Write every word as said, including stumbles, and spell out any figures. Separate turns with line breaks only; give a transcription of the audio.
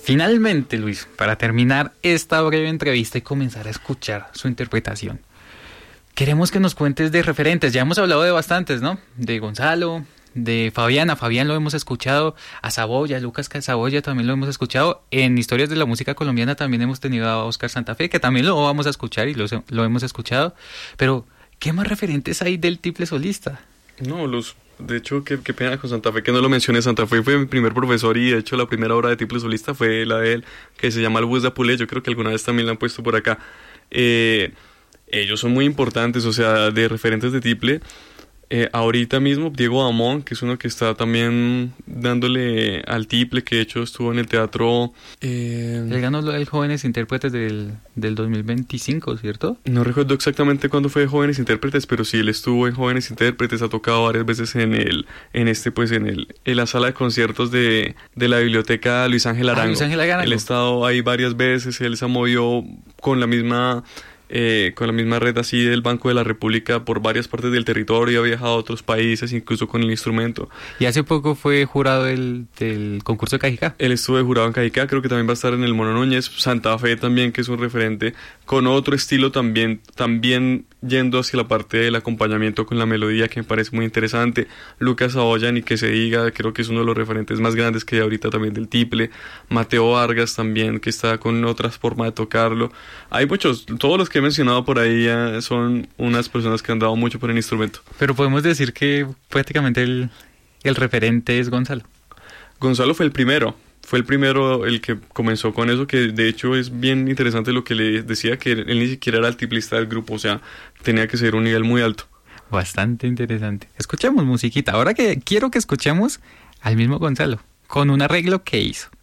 Finalmente, Luis, para terminar esta breve entrevista y comenzar a escuchar su interpretación, queremos que nos cuentes de referentes. Ya hemos hablado de bastantes, ¿no? De Gonzalo, de Fabián. A Fabián lo hemos escuchado, a Saboya, Lucas Saboya también lo hemos escuchado. En Historias de la Música Colombiana también hemos tenido a Oscar Santa Fe, que también lo vamos a escuchar y lo, lo hemos escuchado. Pero, ¿qué más referentes hay del tiple solista?
No, los... De hecho, qué, qué pena con Santa Fe que no lo mencioné. Santa Fe fue mi primer profesor y de hecho la primera obra de tiple solista fue la de él, que se llama El Bus de Apulé. Yo creo que alguna vez también la han puesto por acá. Eh, ellos son muy importantes, o sea, de referentes de tiple. Eh, ahorita mismo Diego Amón, que es uno que está también dándole al tiple, que de hecho estuvo en el teatro...
Eh, Él ganó el Jóvenes Intérpretes del, del dos mil veinticinco, ¿cierto?
No recuerdo exactamente cuándo fue Jóvenes Intérpretes, pero sí, él estuvo en Jóvenes Intérpretes, ha tocado varias veces en el, en este, pues en el, en la sala de conciertos de, de la biblioteca Luis Ángel Arango. Ah,
Luis Ángel Arango.
Él ha estado ahí varias veces, él se ha movido con la misma... Eh, con la misma red así del Banco de la República por varias partes del territorio, ha viajado a otros países, incluso con el instrumento.
Y hace poco fue jurado del, del concurso de Cajicá.
Él estuvo de jurado en Cajicá, creo que también va a estar en el Mono Núñez. Santa Fe también, que es un referente, con otro estilo también, también yendo hacia la parte del acompañamiento con la melodía, que me parece muy interesante. Lucas Saboya, ni que se diga, creo que es uno de los referentes más grandes que hay ahorita también del tiple. Mateo Vargas también, que está con otras formas de tocarlo. Hay muchos, todos los que he mencionado por ahí ya son unas personas que han dado mucho por el instrumento.
Pero podemos decir que prácticamente el, el referente es Gonzalo.
Gonzalo fue el primero. Fue el primero el que comenzó con eso, que de hecho es bien interesante lo que le decía, que él ni siquiera era el tiplista del grupo, o sea, tenía que ser un nivel muy alto.
Bastante interesante. Escuchemos musiquita. Ahora que quiero que escuchemos al mismo Gonzalo, con un arreglo que hizo.